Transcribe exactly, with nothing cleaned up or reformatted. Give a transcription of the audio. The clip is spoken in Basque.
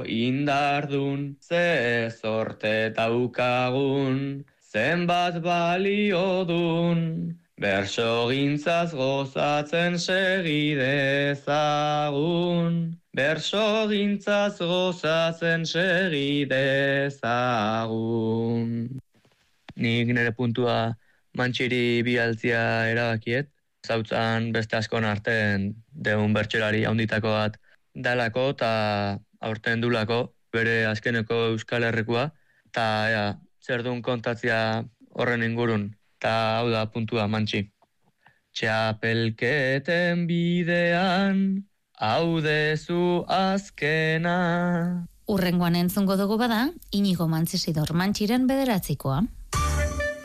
Indardun, ze zorte daukagun, zenbat baliodun, berso gintzaz gozatzen segidezagun. Berso gintzaz gozatzen segidezagun. Nik nire puntua mantxiri bialtzia erabakiet. Zautzan beste askon artean deun bertsolari haunditako bat dalako eta aurten dulako bere azkeneko Euskal Herrikoa eta ea, zer duen kontatzia horren ingurun eta hau da puntua mantxi. Txapelketen bidean hau dezu azkena. Urrengoan entzungo dugu bada, Inigo Mantzisidor Mantxiren bederatzikoa.